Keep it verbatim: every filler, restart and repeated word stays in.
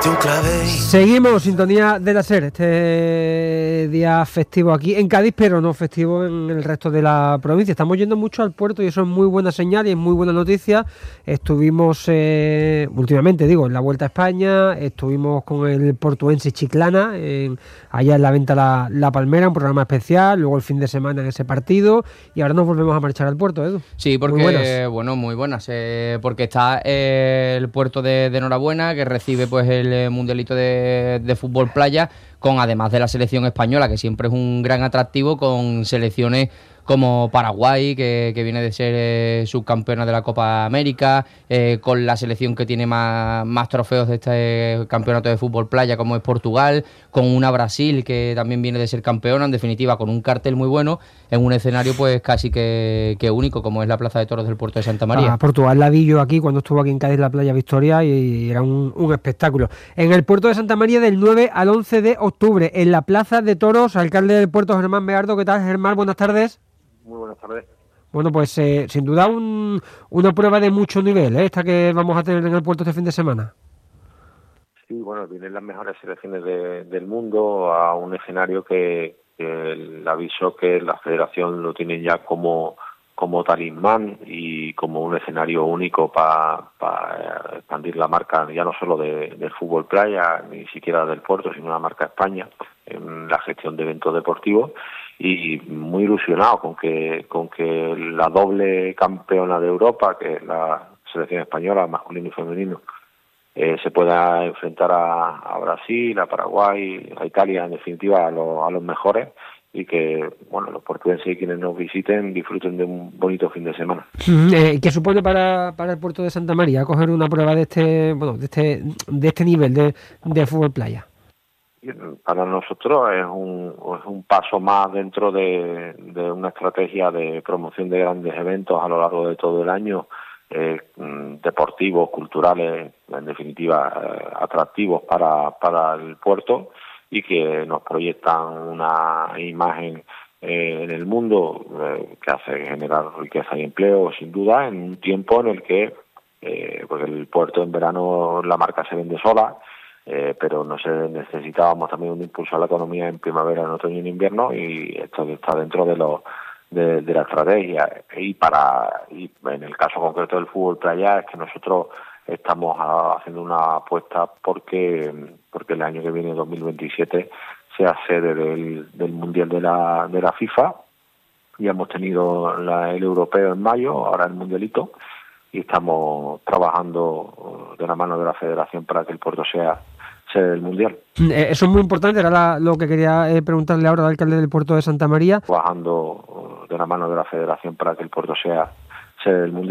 Seguimos, sintonía de la SER, este día festivo aquí en Cádiz, pero no festivo en el resto de la provincia. Estamos yendo mucho al puerto y eso es muy buena señal y es muy buena noticia. Estuvimos eh, últimamente, digo, en la Vuelta a España, estuvimos con el portuense Chiclana, en, allá en la venta la, la Palmera, un programa especial, luego el fin de semana en ese partido y ahora nos volvemos a marchar al puerto, Edu. Sí, porque, muy buenas. bueno, muy buenas, eh, porque está eh, el puerto de, de Norabuena, que recibe pues el eh, mundialito de, de fútbol playa, con además de la selección española, que siempre es un gran atractivo, con selecciones como Paraguay, que, que viene de ser eh, subcampeona de la Copa América, eh, con la selección que tiene más, más trofeos de este campeonato de fútbol playa, como es Portugal, con una Brasil que también viene de ser campeona, en definitiva, con un cartel muy bueno, en un escenario pues casi que, que único, como es la Plaza de Toros del Puerto de Santa María. Ah, Portugal la vi yo aquí cuando estuvo aquí en Cádiz, la Playa Victoria, y era un, un espectáculo. En el Puerto de Santa María del nueve al once de octubre, en la Plaza de Toros, alcalde del puerto Germán Beardo. ¿Qué tal, Germán? Buenas tardes. Muy buenas tardes. Bueno, pues eh, sin duda un, una prueba de mucho nivel, ¿eh? Esta que vamos a tener en el puerto este fin de semana. Sí, bueno, vienen las mejores selecciones de, del mundo a un escenario que, que el aviso que la federación lo tiene ya como, como talismán y como un escenario único para pa expandir la marca, ya no solo de, del fútbol playa, ni siquiera del puerto, sino la marca España en la gestión de eventos deportivos. Y muy ilusionado con que con que la doble campeona de Europa, que es la selección española, masculino y femenino, eh, se pueda enfrentar a, a Brasil, a Paraguay, a Italia, en definitiva a, lo, a los mejores, y que bueno los portugueses y quienes nos visiten disfruten de un bonito fin de semana. Eh, ¿Qué supone para, para el puerto de Santa María coger una prueba de este bueno de este de este nivel de, de fútbol playa? Para nosotros es un, es un paso más dentro de, de una estrategia de promoción de grandes eventos a lo largo de todo el año, eh, deportivos, culturales, en definitiva eh, atractivos para, para el puerto, y que nos proyectan una imagen eh, en el mundo eh, que hace generar riqueza y empleo, sin duda, en un tiempo en el que eh, porque el puerto en verano la marca se vende sola. Eh, pero no sé, necesitábamos también un impulso a la economía en primavera, en otoño y en invierno, y esto está dentro de lo de, de la estrategia. Y para y en el caso concreto del fútbol playa es que nosotros estamos a, haciendo una apuesta porque porque el año que viene, dos mil veintisiete, sea sede del, del mundial de la de la FIFA. Ya hemos tenido la, el europeo en mayo, ahora el mundialito, y estamos trabajando de la mano de la federación para que el puerto sea sede del mundial. Eh, eso es muy importante, era la, lo que quería eh, preguntarle ahora al alcalde del puerto de Santa María. Trabajando de la mano de la federación para que el puerto sea sede del mundial.